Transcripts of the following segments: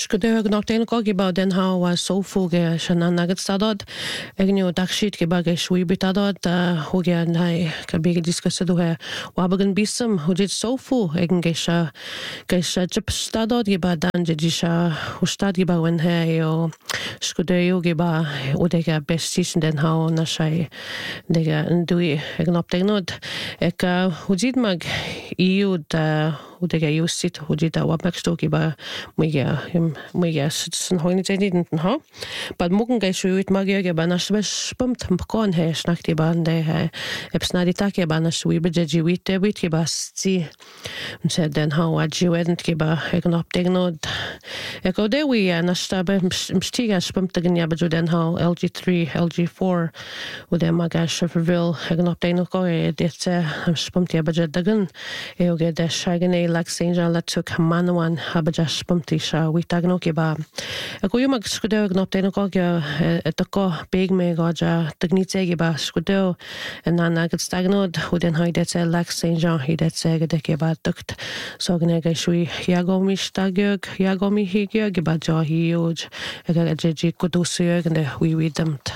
Scudeag nach déana gogibá den há sófóge se an agad stadad agniu dachsít ge bag shuibitadad hoge na ka bege diskusadu he wabagan bisam hojit sófó egen geisha chip stadad ge ba dan de disha hostad ge ba wen he o scudeio ge ba odega bestis den há na sai dega ndui egen optegnod ek hojit mag iud odega jusit hojit wabmaksto ge ba Mega sitzen heute nicht ha bald morgen geschüt mag ich aber nach spummt kann he nach die band hab's na die tag aber nach wie beji wit basti und said then how I you hadn't geba egen optegnod go there we na stabe mstiga spummt gen ja beju den how LG3 LG4 oder mag Sheffield egen optegnod go det spummt ja beju dagen ge der shagene laxinja la took manwan habaja spummt witagno ke ba ko yo mag skudo gnopte ko ge etko big me goja technice ge ba skudo na gad stagnod huden haydet lax saint jean hidet ge de ke ba tukt so gne ge shui yagomi stagök yagomi hige ge ba jo hiuj ge jeji kudusu ge we damt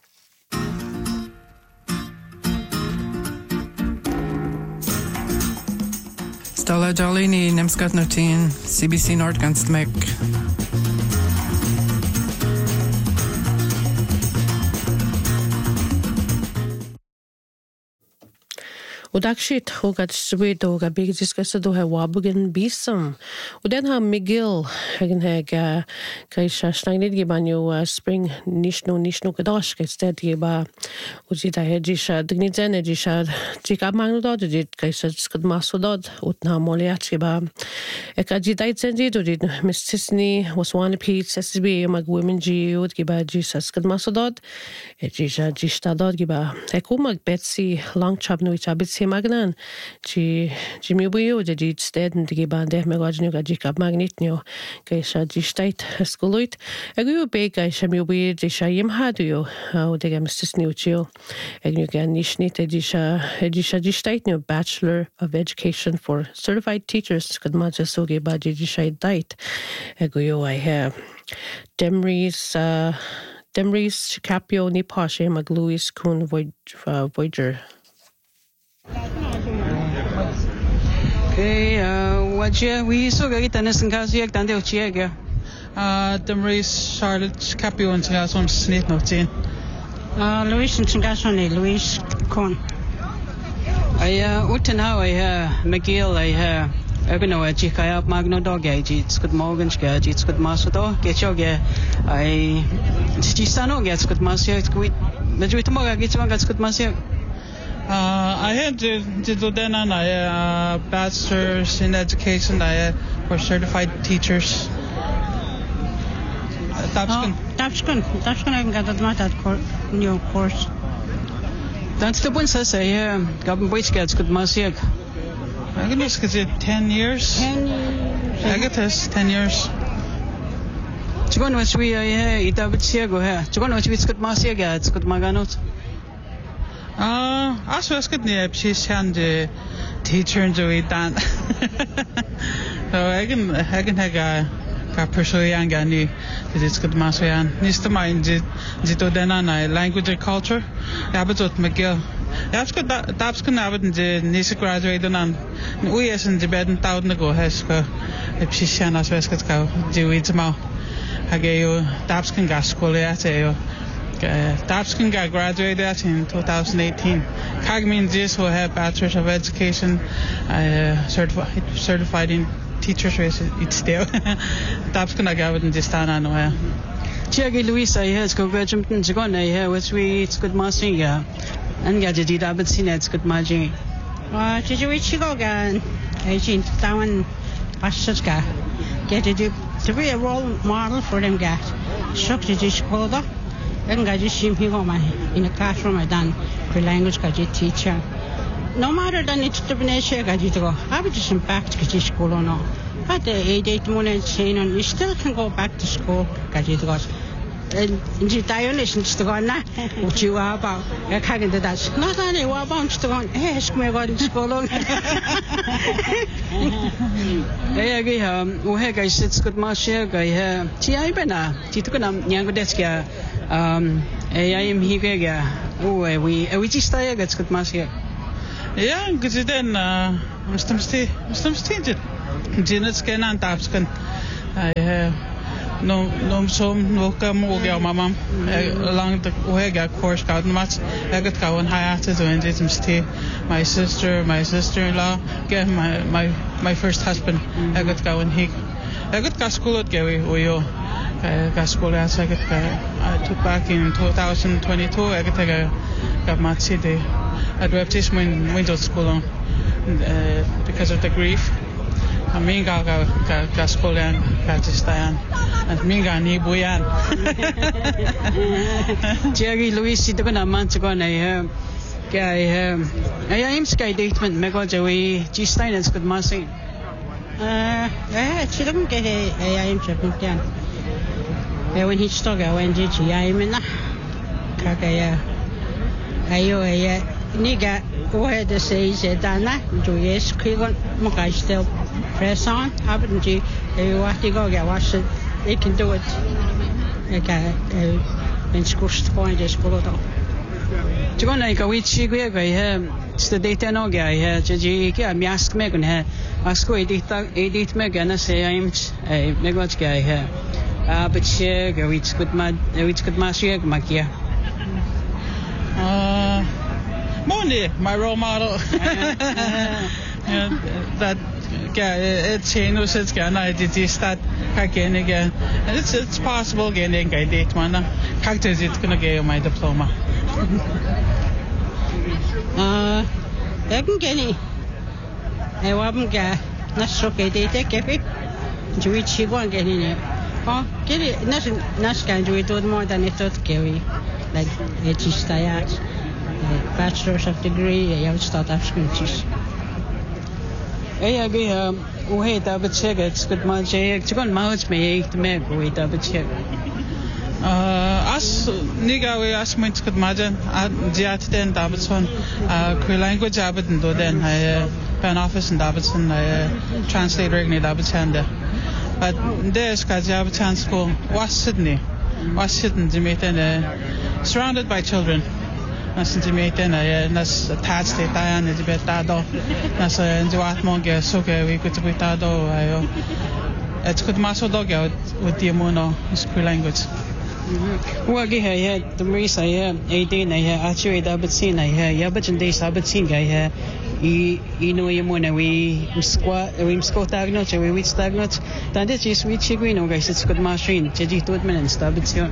Stella Jolini, Nemskatnotin, CBC Nordganstmek. Och dagshit hogat swed och big discussed då här wabugen bisam och den har Miguel egen här kaisha snagnet gebanyo spring nishno kadash instead geba och det här jisha digniten jisha jika magnodad det kaisha skad masodad och na moliat geba ekajidait sendid och det Mississippi was one piece SSB mag women g och geba jisha skad masodad jisha jistadad geba ekumag Betsy langchabno chabit magnan ci mi buio de dit steden de bande me gajnu gajika magnitnio kaisha distait skuluit egu be kaisha mi buio de shayim hadu o de gamstisniuchio egu gan nishnit edisha distaitnio Bachelor of Education for Certified Teachers kadmaja soge baji dishait egu I have Demries Capio ni pashe mag Louis Kuhn Voyager. Okay, what we so get Denison Kaziak dan de Chiega. Demries Charlotte Capio and Gason Snit no 10. Louis and Gasoni, Louis Con. Uten how McGill, Egno, Chikaya Magno Dog it's good Morgan Sketch, it's good Masodo, get your Chistano gets good Masia, it's good. Majority Moga gets one gets good Masia. I had to do then and I bachelor's in education for certified teachers. That's good. I can get that new course. That's the one says Gavin Boy Scouts good Masiak. I can just get 10 years. 10 years. I get this 10 years. Chigon which we David Siago here. Chigon which we good Masiak, it's good Maganot. As was good near she's hand teacher and do it dan. So I can have pursue young and it's good Masian. Nista mind Zito Denana language and culture. Abatot McGill. That's good that's can have it in the Nisa graduated and we as in the bed and thousand ago has go if she's shan as West go do it tomorrow. I gave you Dabs can gas school at Dabskin got graduated in 2018. Kagmin this will have Bachelor of Education, certified in teachers race. It's still Dabskin I got in this town I know. Chiagi Louisa has go Regiment Zagona here which we it's good mastering and get the David Sinet's good magic. Did you reach Chicago? I think Tawan Pashaska get it to be a role model for them gas. Shock the dish holder. I just see him in a classroom I done for language teacher. No matter than it's the Venetia I did go. I would just back to school or no. At the 8 months saying you still can go back to school. inji tayo ni sinto ko na uchiwa ba kagin da das na tani wa ba sinto ko skme ko skolong agi uhe ga sits good mashe ga ti ai bena ti to na nyang deska ai mi ga we ti sta ga good mashe Ja, gezien stemstie dit kenan tapsken no som no kam og ja mamma lang the oega course gouden mat eget gouden hayate so in dit my sister-in-law get my first husband eget gouden he eget ka school gewi oyo ka school as I took back in 2022 eget got mat city at baptism in winter school because of the grief. Minga ga skolan ga staan en minga ni boyan. Jerry Louis sit ko na man ko na kaya im sky datement me ko jawi ji stain is good masi. Chilum ke im chapun kan. When he stoga when ji im na kaya ayo niga ohe de sei dana jo yes kigon mo ga still press on haven't you what you go get wash it they can do it okay in school point is polo do Jiko na ka wichi go ga sta data no ga ji ke mi ask me gun ask ko edit me ga na say I'm me go ga but she go which good ma she ga makia Money, my role model. That it's changed. It's gonna start again. And it's possible getting a date man. Characters it's gonna get my diploma. I can get it. I won't get not so get it. Get it. Do we cheap one getting it? Oh, get it. Not can do it more than it thought Gary. Like it's just bachelor's of degree jag start af skultis jag uhe da betjek skut ma jeg tikon maut me ik me uhe da betjek as niga we as mint skut majan jat den Davidson language abden do den pen office in Davidson translator in Davidson but there's ka Davidson school was Sydney Jamaican surrounded by children nas Jamaican nas attached to Diane is betado nas enjoat monge so ke we could betado ayo it's good maso dog out with the mono school language wagi he the reason I 18 I actually da betsin I ya bachin days da betsin guy he know you mo na we squat tagnot we stagnot then this is we chiguino guys it's good machine jeji tot men sta betsin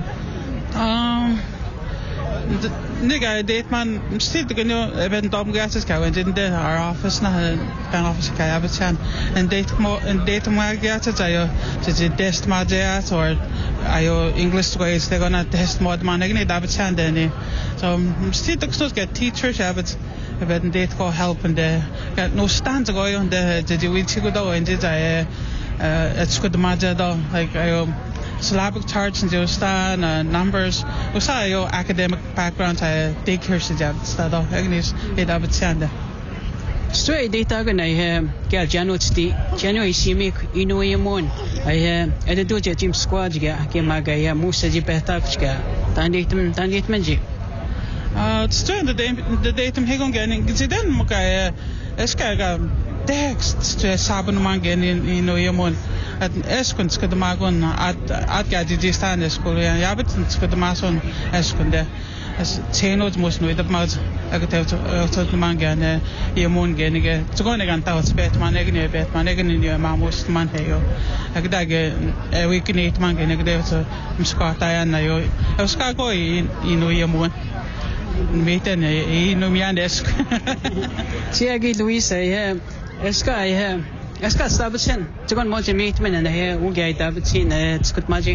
Nigga date man still to go event dom gases ka when didn't our office na pen office ka abachan and date mo gases ayo to test ma jat or ayo English ways they're gonna test mod man again abachan then so still to get teachers habits event date call help and got no stand to go on the we chigo do and it's good ma jat like ayo syllabic charts and just numbers. Usa your academic background I take here suggests that Agnes it abitsanda. Straight data gan I get January simi inuimon. I do Jim squad ga maga musa ji betakska. Tandit menji. Still the datum he gon getting then muka eskaga text to sabun mangen in Noyamon. At eskund ska de magon at gadji stan school ja bet ska de mason eskund as chenod mos no de mag agatev to mangan yemon genige to go negan taw bet man egen ni mamos man heyo agdage we kinit mangan agdev to mskata ya na yo ska go ino yemon meten ino miandesk Siagi Luis eska Eska Davidson, Jagon Moji Meatman and here will get Davidson, it's good magic.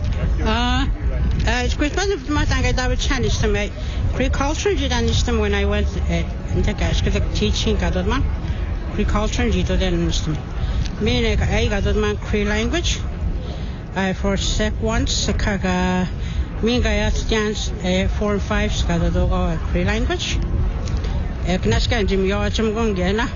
It's good magic. Davidson is to me. Pre-culture, you understand when I went in the cash, teaching Gadodman. Pre-culture, you don't understand. Me, I Gadodman Cree language. I for step once, Kaga Min ga stands 4 and 5 ska do go Cree language. Knaska Jim Yachum Gongena.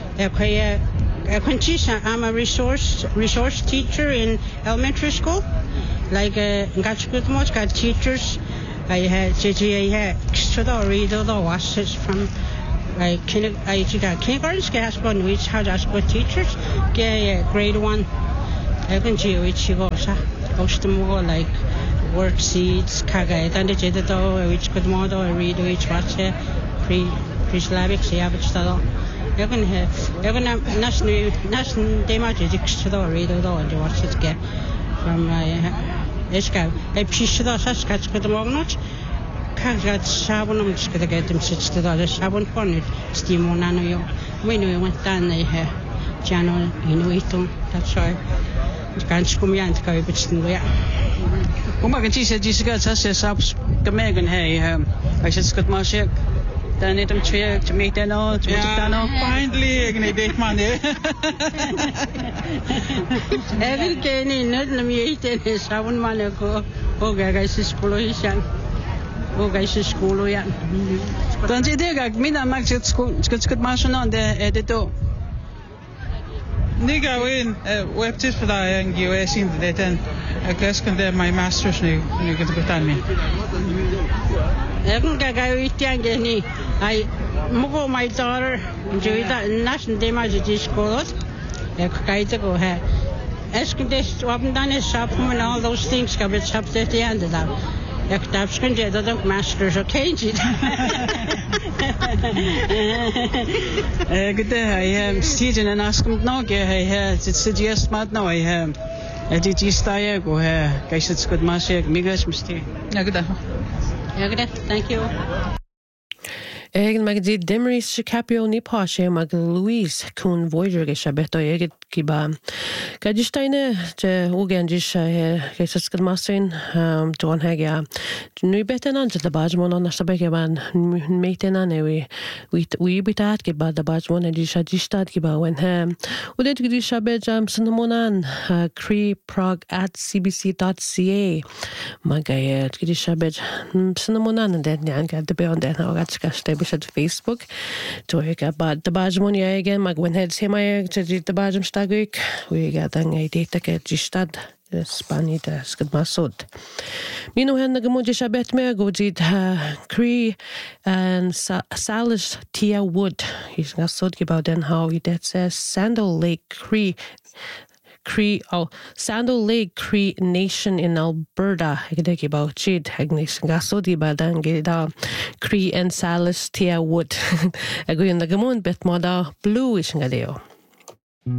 I'm a resource teacher in elementary school. Like Gachkut got teachers. I had to read all the washes from like kindergarten school which had us good teachers. Grade 1. I can see which goes like worksheets, kaga, and the jedi which could model read which watch pre-Slavic, Jag kan nästan det match så då read då det var så ska from jag precis då så ska det vara något kanske att sabon om ska det dem sitta då det sabon på nu stimona nu jag men nu jag tar nej här channel inuitum that's why kanske kommer jag inte kan bestämma ja Om man kan säga att det ska så sabs gemägen här jag ska man se Dan het om 2 te meten nou, 2 te dan nou. Finally, ik niet dit man hè. Ik ken niet net om je te samen man ook. Ook ga je school gaan. Ook ga je school gaan. Dan zit ik mina maak het school, het maar zo nou de dit ook. Nu ga we in website voor dat en US in dit en ik kan de my masters nu ik het gedaan mee. Ik ga uitgaan niet. My daughter enjoyed that national day my school. Ik ga te go here. As can this open done is shop and all those things got it up at the end of that. Ik dacht kan je dat ook masters okay. Good day. Student and ask him no get hey it suggest mat no I did you stay go here. Guys it's good master migas mistake. Ja goed. Ja goed. Thank you. Egen mag di Demeris Capio Nipa she mag Louise kun Voyager ge shabeto eget kiba. Gadistine je ugendish he saskat masin John Hagia. Nu beten an de bajmon on stabeke ban metena ne we bitat kiba de bajmon e dishat kiba when udet gidi shabet jam sunmonan creeprog@cbc.ca magayet gidi shabet sunmonan den yan ga de be on den agatska bishad Facebook toyga bad the bajmon again mag when heads him I to the bajm stagik we got an idea ke jistad Spani da skad masud minu hen gamuji shabet me gojid Cree and Salis Tia Wood he's gasod about then how he that says Sandal Lake Cree Sandal Lake Cree Nation in Alberta. Ik denk about chid Agnes gasodi badan gida Cree and Salis Tia Wood. Agoy na gamon bet moda blue is ngadeo.